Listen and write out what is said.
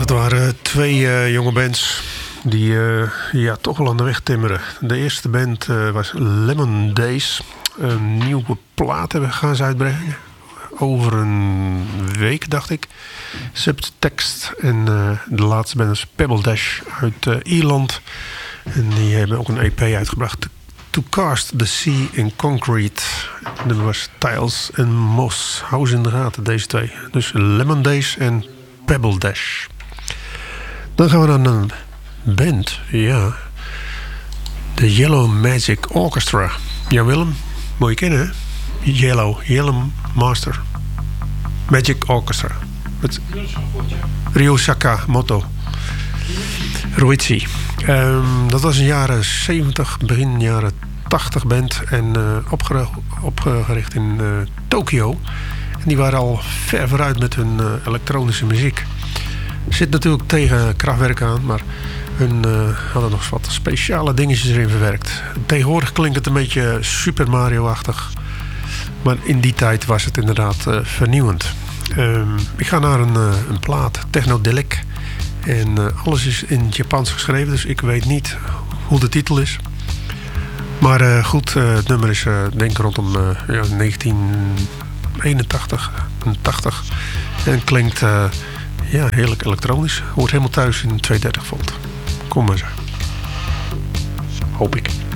Het waren twee jonge bands die toch wel aan de weg timmeren. De eerste band was Lemon Days. Een nieuwe plaat gaan ze uitbrengen. Over een week, dacht ik. Subtext. En de laatste band is Pebble Dash uit Ierland. En die hebben ook een EP uitgebracht. To Cast the Sea in Concrete. Dat was Tiles en Moss. Hou ze in de gaten, deze twee. Dus Lemon Days en Pebble Dash. Dan gaan we naar een band. Ja. De Yellow Magic Orchestra. Ja, Willem. Moet je kennen, hè? Yellow Master. Magic Orchestra. Met Ryo Sakamoto. Ruichi. Dat was een jaren 70, begin jaren 80 band. En opgericht in Tokio. En die waren al ver vooruit met hun elektronische muziek. Zit natuurlijk tegen Kraftwerk aan, maar hun hadden nog wat speciale dingetjes erin verwerkt. Tegenwoordig klinkt het een beetje Super Mario-achtig. Maar in die tijd was het inderdaad vernieuwend. Ik ga naar een plaat, Technodelic. En alles is in het Japans geschreven, dus ik weet niet hoe de titel is. Maar goed, het nummer is denk ik rondom 1981, 80. En klinkt heerlijk elektronisch. Hoort helemaal thuis in 230 volt. Kom maar zo. Hoop ik.